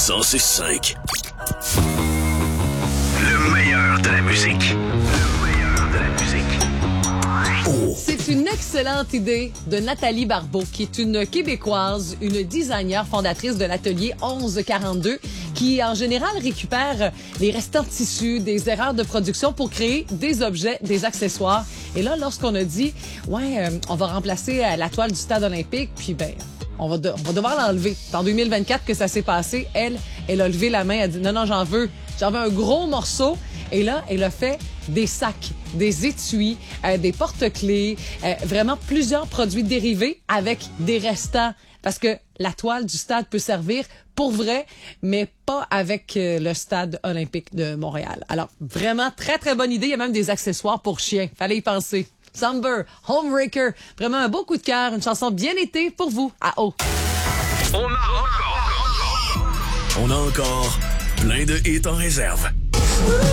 106.5. Le meilleur de la musique. C'est une excellente idée de Nathalie Barbeau, qui est une Québécoise, une designer fondatrice de l'atelier 1142, qui en général récupère les restants de tissus, des erreurs de production pour créer des objets, des accessoires. Et là, lorsqu'on a dit, on va remplacer la toile du stade olympique, puis on va devoir l'enlever. C'est en 2024 que ça s'est passé. Elle a levé la main, elle a dit non, j'en veux un gros morceau. Et là, elle a fait des sacs, des étuis, des porte-clés, vraiment plusieurs produits dérivés avec des restants. Parce que la toile du stade peut servir pour vrai, mais pas avec le stade olympique de Montréal. Alors, vraiment, très, très bonne idée. Il y a même des accessoires pour chiens. Fallait y penser. Somber, Homebreaker. Vraiment un beau coup de cœur. Une chanson bien été pour vous à O. On a encore plein de hits en réserve.